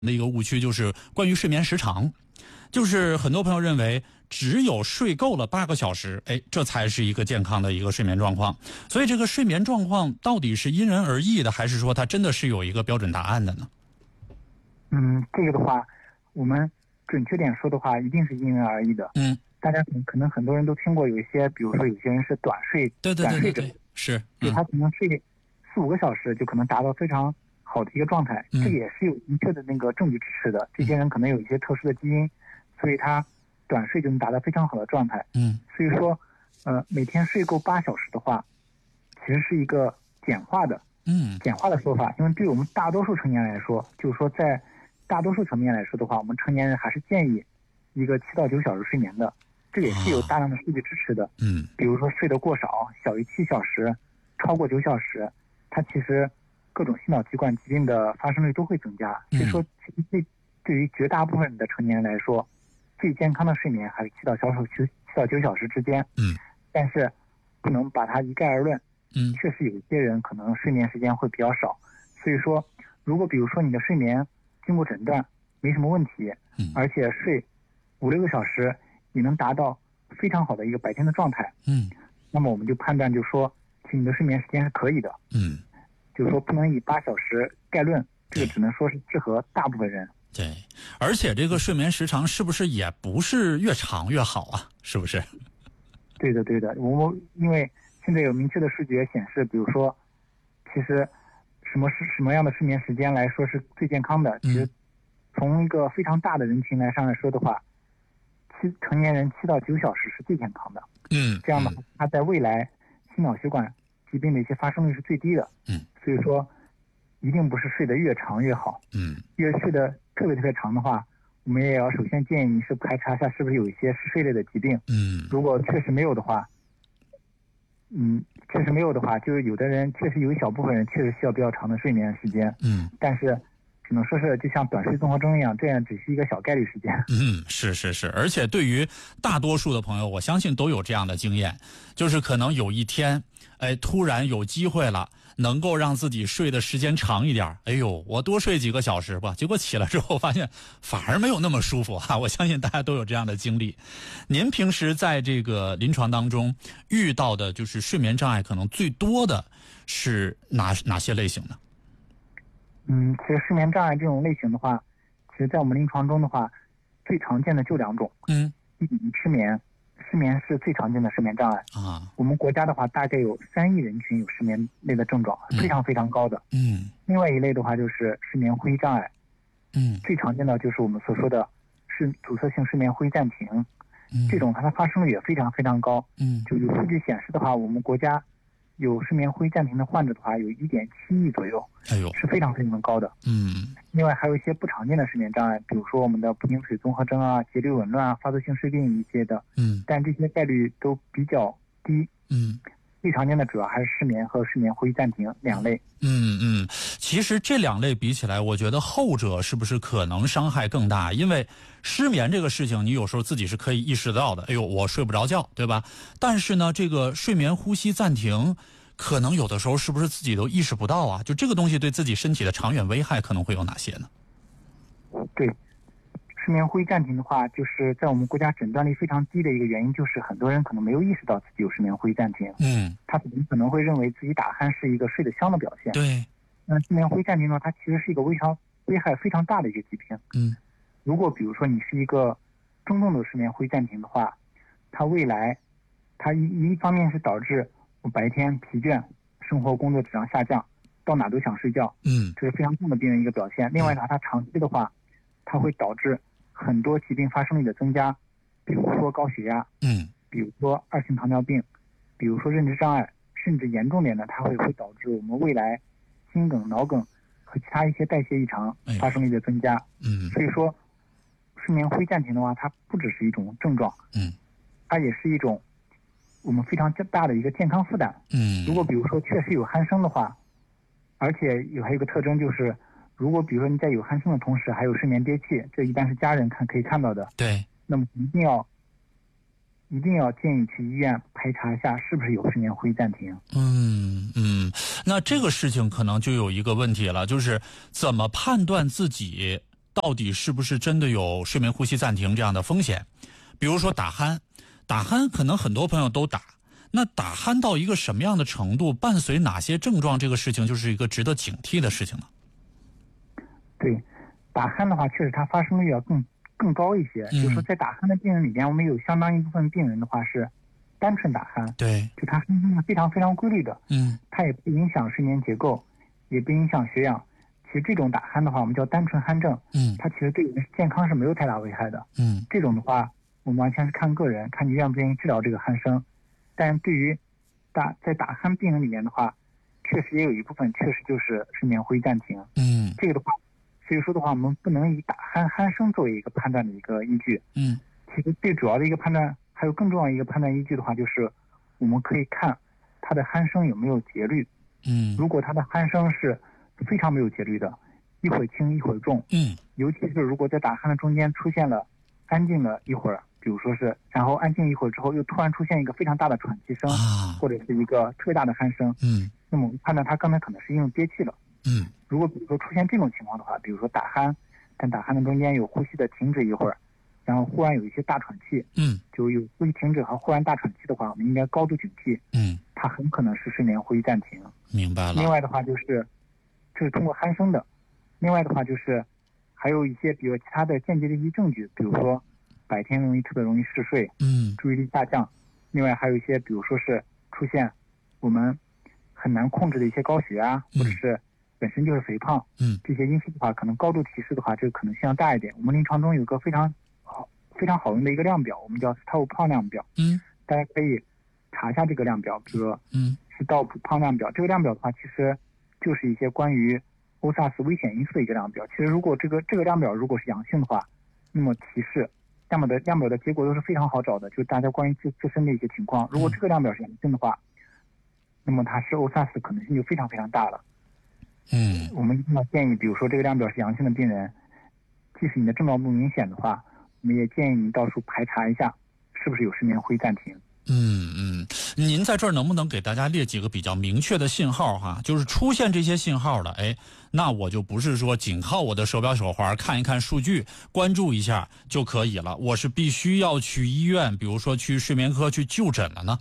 的一个误区就是关于睡眠时长，就是很多朋友认为只有睡够了8个小时，这才是一个健康的一个睡眠状况。所以这个睡眠状况到底是因人而异的，还是说它真的是有一个标准答案的呢？ 这个的话，我们准确点说的话，一定是因人而异的。大家可能很多人都听过有一些，比如说有些人是短睡， 对，是， 就他可能睡4-5个小时就可能达到非常好的一个状态，这个也是有明确的那个证据支持的。这些人可能有一些特殊的基因，所以他短睡就能达到非常好的状态。所以说，每天睡够8小时的话，其实是一个简化的说法。因为对我们大多数成年人来说，就是说在大多数层面来说的话，我们成年人还是建议一个7到9小时睡眠的。这也是有大量的数据支持的。比如说睡得过少，小于7小时，超过9小时，它其实各种心脑血管疾病的发生率都会增加。所以说，其实对于绝大部分的成年人来说，最健康的睡眠还是7到9小时之间。但是不能把它一概而论。确实有一些人可能睡眠时间会比较少。所以说，如果比如说你的睡眠经过诊断没什么问题，而且睡5-6个小时也能达到非常好的一个白天的状态，那么我们就判断就是说，其实你的睡眠时间是可以的。就是说不能以8小时概论，这个只能说是适合大部分人。 对，而且这个睡眠时长是不是也不是越长越好啊？是不是？ 对的。因为现在有明确的数据显示，比如说，其实什么样的睡眠时间来说是最健康的？其实从一个非常大的人群上来说的话，成年人7到9小时是最健康的。这样的话，它在未来心脑血管疾病的一些发生率是最低的。所以说，一定不是睡得越长越好。越睡得特别长的话，我们也要首先建议你是排查一下是不是有一些嗜睡类的疾病。如果确实没有的话，就是有的人确实有一小部分人确实需要比较长的睡眠时间。但是只能说是就像短睡综合征一样，这样只是一个小概率事件。 是，而且对于大多数的朋友，我相信都有这样的经验，就是可能有一天，突然有机会了，能够让自己睡的时间长一点，我多睡几个小时吧，结果起来之后发现反而没有那么舒服啊！我相信大家都有这样的经历。您平时在这个临床当中遇到的就是睡眠障碍可能最多的是哪些类型呢？ 其实睡眠障碍这种类型的话，其实在我们临床中的话，最常见的就2种。一种失眠是最常见的睡眠障碍。我们国家的话，大概有3亿人群有失眠类的症状，非常非常高的。另外一类的话就是睡眠呼吸障碍。最常见的就是我们所说的是阻塞性睡眠呼吸暂停。这种它的发生率也非常非常高。就有数据显示的话，我们国家有睡眠呼吸暂停的患者的话，有1.7亿左右，是非常非常高的。另外还有一些不常见的睡眠障碍，比如说我们的不宁水综合征啊、节律紊乱啊、发作性睡病一些的。但这些概率都比较低。最常见的主要还是失眠和睡眠呼吸暂停2类。 其实这2类比起来，我觉得后者是不是可能伤害更大？因为失眠这个事情，你有时候自己是可以意识到的，我睡不着觉，对吧？但是呢，这个睡眠呼吸暂停，可能有的时候是不是自己都意识不到啊？就这个东西对自己身体的长远危害可能会有哪些呢？ 对，睡眠呼吸暂停的话，就是在我们国家诊断率非常低的一个原因，就是很多人可能没有意识到自己有睡眠呼吸暂停。他可能会认为自己打鼾是一个睡得香的表现。 对。 那睡眠呼吸暂停呢，它其实是一个危害非常大的一个疾病。如果比如说你是一个中重度睡眠呼吸暂停的话，它未来它一方面是导致我白天疲倦，生活工作质量下降，到哪都想睡觉。这是非常重的病人一个表现。另外呢，它长期的话，它会导致很多疾病发生率的增加，比如说高血压，比如说2型糖尿病，比如说认知障碍，甚至严重点的，它会导致我们未来心梗、脑梗和其他一些代谢异常发生率的增加。所以说，睡眠呼吸暂停的话，它不只是一种症状，它也是一种我们非常大的一个健康负担。如果比如说确实有鼾声的话，而且还有一个特征就是，如果比如说你在有鼾声的同时还有睡眠憋气，这一般是家人可以看到的。 对。 那么一定要建议去医院排查一下是不是有睡眠呼吸暂停。 那这个事情可能就有一个问题了，就是怎么判断自己到底是不是真的有睡眠呼吸暂停这样的风险。比如说打鼾可能很多朋友都打，那打鼾到一个什么样的程度，伴随哪些症状，这个事情就是一个值得警惕的事情了。 对，打鼾的话确实它发生率要更高一些，就是说在打鼾的病人里边，我们有相当一部分病人的话是单纯打鼾， 对， 就它是非常非常规律的，它也不影响睡眠结构，也不影响血氧。其实这种打鼾的话，我们叫单纯鼾症，它其实对人健康是没有太大危害的，这种的话，我们完全是看个人，看你愿不愿意治疗这个鼾声。但对于在打鼾病人里面的话，确实也有一部分确实就是睡眠呼吸暂停，这个的话，所以说的话，我们不能以打鼾声作为一个判断的一个依据，其实最主要的一个判断，还有更重要的一个判断依据的话，就是我们可以看他的鼾声有没有节律，如果他的鼾声是非常没有节律的，一会儿轻一会儿重，尤其是如果在打鼾的中间出现了安静了一会儿，比如说是然后安静一会儿之后又突然出现一个非常大的喘气声，或者是一个特别大的鼾声，那么我们判断他刚才可能是因为憋气了，如果比如说出现这种情况的话，比如说打鼾，但打鼾的中间有呼吸的停止一会儿，然后忽然有一些大喘气，就有呼吸停止和忽然大喘气的话，我们应该高度警惕，它很可能是睡眠呼吸暂停。 明白了。 另外的话就是这是通过鼾声的，另外的话就是还有一些比如其他的间接的一些证据，比如说白天特别容易嗜睡，注意力下降，另外还有一些比如说是出现我们很难控制的一些高血压，或者是本身就是肥胖，这些因素的话，可能高度提示的话，这个可能性要大一点。我们临床中有个非常好用的一个量表，我们叫斯道普胖量表，大家可以查一下这个量表，比如说斯道普胖量表。这个量表的话，其实就是一些关于欧萨斯危险因素的一个量表。其实如果这个量表如果是阳性的话，那么提示量表的结果都是非常好找的，就大家关于自身的一些情况。如果这个量表是阳性的话，那么它是欧萨斯可能性就非常非常大了。我们一定要建议，比如说这个量表是阳性的病人，即使你的症状不明显的话，我们也建议你到处排查一下，是不是有睡眠呼吸暂停。 您在这儿能不能给大家列几个比较明确的信号哈？就是出现这些信号的，那我就不是说仅靠我的手表手环看一看数据，关注一下就可以了，我是必须要去医院，比如说去睡眠科去就诊了呢？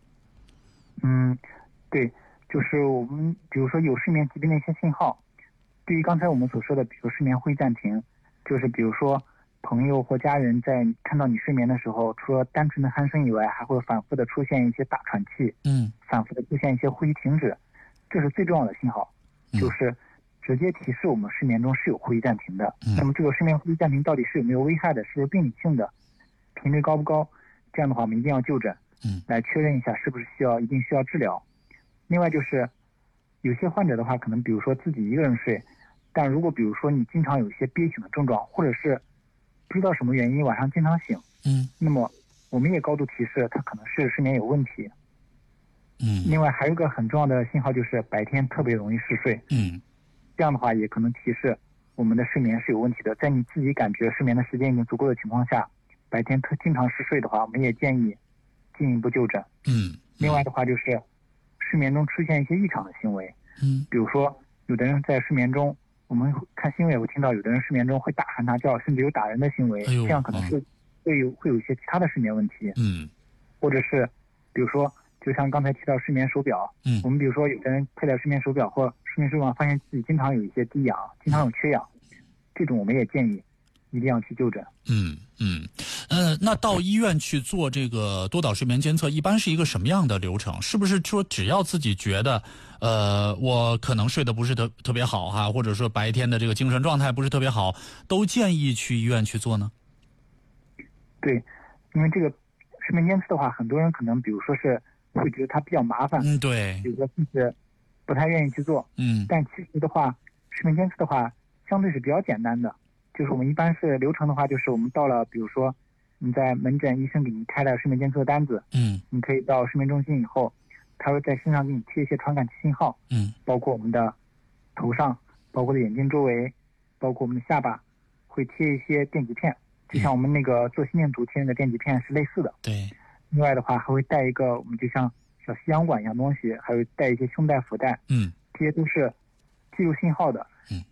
对，就是我们比如说有睡眠疾病的一些信号，对于刚才我们所说的，比如睡眠呼吸暂停，就是比如说朋友或家人在看到你睡眠的时候，除了单纯的鼾声以外，还会反复的出现一些大喘气，反复的出现一些呼吸停止，这是最重要的信号，就是直接提示我们睡眠中是有呼吸暂停的。那么这个睡眠呼吸暂停到底是有没有危害的，是不是病理性的，频率高不高，这样的话我们一定要就诊，来确认一下是不是一定需要治疗。另外就是有些患者的话，可能比如说自己一个人睡，但如果比如说你经常有一些憋醒的症状，或者是不知道什么原因晚上经常醒，那么我们也高度提示他可能是睡眠有问题。另外还有一个很重要的信号就是白天特别容易嗜睡，这样的话也可能提示我们的睡眠是有问题的。在你自己感觉睡眠的时间已经足够的情况下，白天经常嗜睡的话，我们也建议进一步就诊。另外的话就是睡眠中出现一些异常的行为，比如说有的人在睡眠中，我们看新闻也会听到有的人睡眠中会大喊大叫，甚至有打人的行为，这样可能是会有一些其他的睡眠问题。或者是比如说就像刚才提到睡眠手表，我们比如说有的人佩戴睡眠手表或睡眠手表发现自己经常有一些低氧，经常有缺氧，这种我们也建议一定要去就诊。 那到医院去做这个多导睡眠监测，一般是一个什么样的流程？是不是说只要自己觉得，我可能睡得不是特别好哈，或者说白天的这个精神状态不是特别好，都建议去医院去做呢？ 对，因为这个睡眠监测的话，很多人可能比如说是会觉得它比较麻烦， 对， 比如说甚至不太愿意去做，但其实的话，睡眠监测的话相对是比较简单的。就是我们一般是流程的话，就是我们到了，比如说你在门诊，医生给你开了睡眠监测单子，你可以到睡眠中心以后，他会在身上给你贴一些传感器信号，包括我们的头上，包括的眼睛周围，包括我们的下巴，会贴一些电极片，就像我们那个做心电图贴那个电极片是类似的。 对。 另外的话，还会带一个我们就像小吸氧管一样东西，还会带一些胸带、腹带，这些都是记录信号的。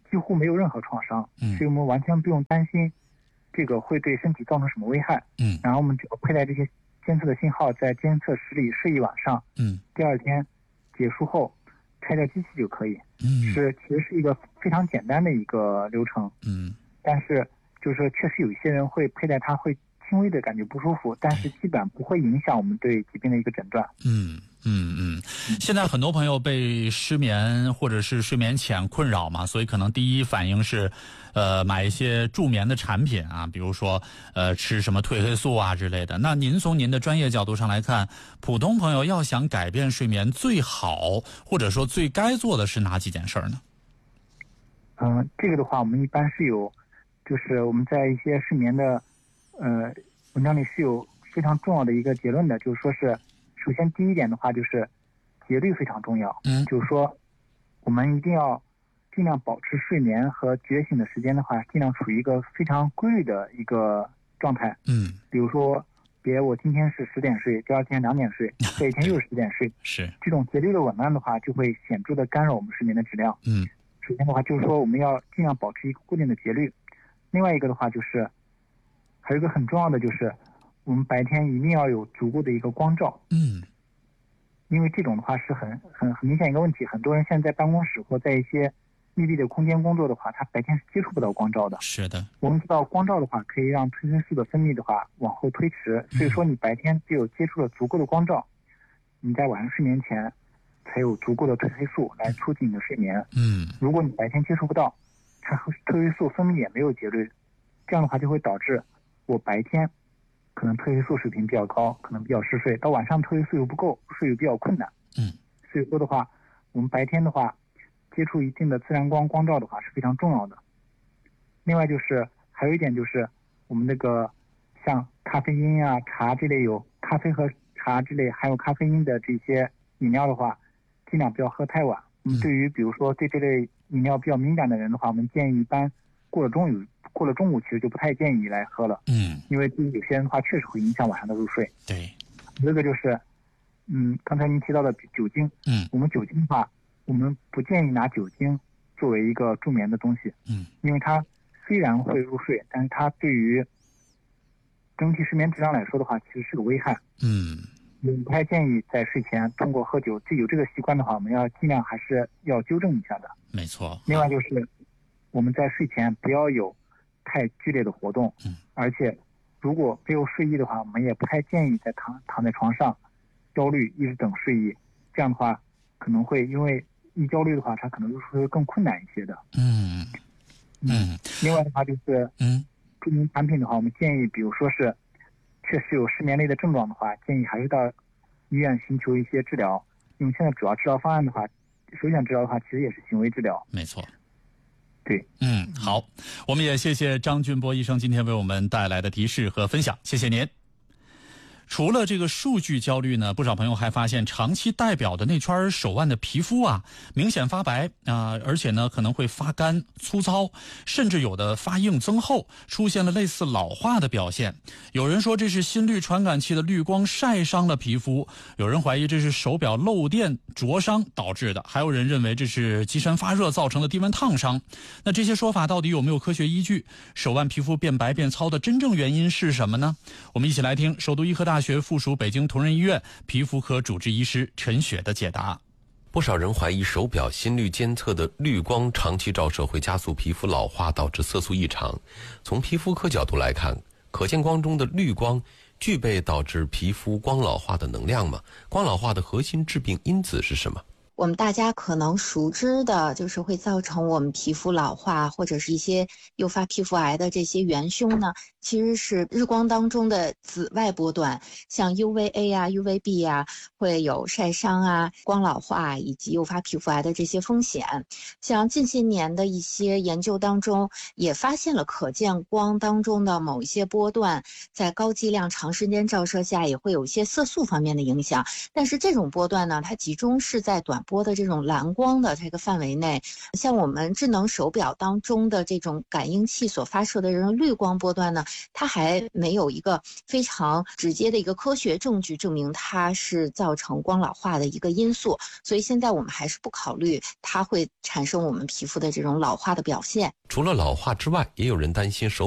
几乎没有任何创伤，所以我们完全不用担心这个会对身体造成什么危害。然后我们只要佩戴这些监测的信号，在监测室里睡一晚上，第二天结束后拆掉机器就可以。其实是一个非常简单的一个流程。但是就是说确实有一些人会佩戴它会轻微的感觉不舒服，但是基本上不会影响我们对疾病的一个诊断。 现在很多朋友被失眠或者是睡眠浅困扰嘛，所以可能第一反应是买一些助眠的产品啊，比如说吃什么褪黑素啊之类的。那您从您的专业角度上来看，普通朋友要想改变睡眠，最好或者说最该做的是哪几件事呢？ 这个的话我们一般是有，就是我们在一些睡眠的文章里是有非常重要的一个结论的，就是说是首先第一点的话就是节律非常重要。就是说我们一定要尽量保持睡眠和觉醒的时间的话，尽量处于一个非常规律的一个状态。比如说别我今天是10点睡，第二天2点睡，这一天又是10点睡， 是这种节律的紊乱的话，就会显著的干扰我们睡眠的质量。首先的话就是说我们要尽量保持一个固定的节律。另外一个的话就是还有一个很重要的，就是我们白天一定要有足够的一个光照。因为这种的话是很明显一个问题，很多人现在在办公室或在一些密闭的空间工作的话，他白天是接触不到光照的。 是的， 我们知道光照的话可以让褪黑素的分泌的话往后推迟，所以说你白天只有接触了足够的光照，你在晚上睡眠前才有足够的褪黑素来促进你的睡眠。如果你白天接触不到，它褪黑素分泌也没有节律，这样的话就会导致我白天可能褪黑素水平比较高，可能比较嗜睡，到晚上褪黑素又不够，睡又比较困难。所以说的话，我们白天的话接触一定的自然光照的话是非常重要的。另外就是还有一点就是我们那个像咖啡因啊、茶这类有咖啡和茶这类含有咖啡因的这些饮料的话，尽量不要喝太晚。对于比如说对这类饮料比较敏感的人的话，我们建议一般过了中午其实就不太建议来喝了。因为对于有些人的话确实会影响晚上的入睡。 对， 这个就是刚才您提到的酒精。我们酒精的话，我们不建议拿酒精作为一个助眠的东西。因为它虽然会入睡，但是它对于整体睡眠质量来说的话，其实是个危害。我们不太建议在睡前通过喝酒，有这个习惯的话，我们要尽量还是要纠正一下的。 没错。 另外就是我们在睡前不要有太剧烈的活动。而且如果没有睡意的话，我们也不太建议在躺在床上焦虑一直等睡意，这样的话可能会因为一焦虑的话，它可能入睡会更困难一些的。另外的话就是助眠产品的话，我们建议比如说是确实有失眠类的症状的话，建议还是到医院寻求一些治疗。因为现在主要治疗方案的话，首选治疗的话其实也是行为治疗。 没错。 对。 好，我们也谢谢张俊波医生今天为我们带来的提示和分享，谢谢您。除了这个数据焦虑呢，不少朋友还发现长期戴表的那圈手腕的皮肤啊，明显发白而且呢可能会发干、粗糙，甚至有的发硬增厚，出现了类似老化的表现。有人说这是心率传感器的滤光晒伤了皮肤，有人怀疑这是手表漏电灼伤导致的，还有人认为这是机身发热造成的低温烫伤。那这些说法到底有没有科学依据？手腕皮肤变白变糙的真正原因是什么呢？我们一起来听首都医科大学附属北京同仁医院皮肤科主治医师陈雪的解答。 不少人怀疑手表心率监测的滤光长期照射会加速皮肤老化，导致色素异常。从皮肤科角度来看，可见光中的滤光具备导致皮肤光老化的能量吗？光老化的核心致病因子是什么？ 我们大家可能熟知的就是会造成我们皮肤老化或者是一些诱发皮肤癌的这些元凶呢，其实是日光当中的紫外波段，像 UVA 啊、UVB 啊，会有晒伤啊、光老化以及诱发皮肤癌的这些风险。像近些年的一些研究当中，也发现了可见光当中的某一些波段，在高剂量长时间照射下也会有一些色素方面的影响。但是这种波段呢，它集中是在短波的这种蓝光的这个范围内，像我们智能手表当中的这种感应器所发射的这种绿光波段呢， 它还没有一个非常直接的一个科学证据证明它是造成光老化的一个因素，所以现在我们还是不考虑它会产生我们皮肤的这种老化的表现。 除了老化之外，也有人担心手